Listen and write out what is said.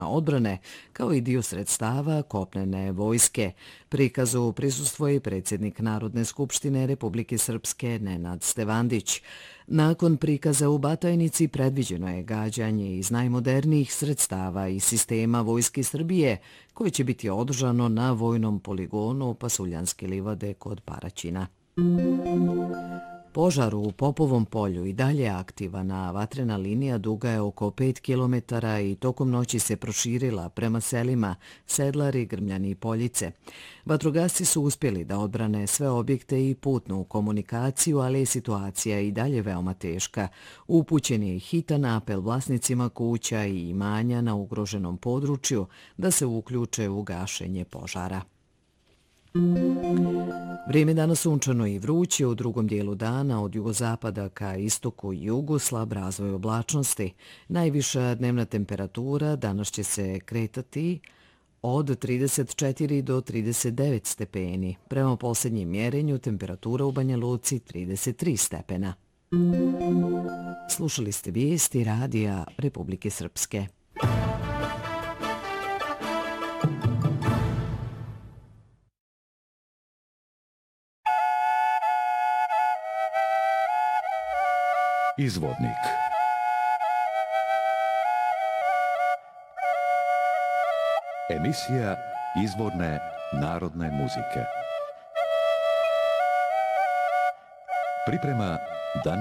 odbrane, kao i dio sredstava kopnene vojske. Prikazu prisustvuje i predsjednik Narodne skupštine Republike Srpske Nenad Stevandić. Nakon prikaza u Batajnici predviđeno je gađanje iz najmodernijih sredstava i sistema Vojske Srbije, koje će biti održano na vojnom poligonu Pasuljanske livade kod Paraćina. Požar u Popovom polju i dalje aktivan, a vatrena linija duga je oko 5 km i tokom noći se proširila prema selima Sedlari, Grmljani i Poljice. Vatrogasci su uspjeli da odbrane sve objekte i putnu komunikaciju, ali je situacija i dalje veoma teška. Upućen je hitan apel vlasnicima kuća i imanja na ugroženom području da se uključe u gašenje požara. Vrijeme danas sunčano i vruće, u drugom dijelu dana od jugozapada ka istoku i jugu slab razvoj oblačnosti. Najviša dnevna temperatura danas će se kretati od 34 do 39 stepeni. Prema posljednjem mjerenju temperatura u Banja Luci 33 stepena. Slušali ste vijesti Radija Republike Srpske. Izvodnik. Emisija izvorne narodne muzike. Priprema Danijel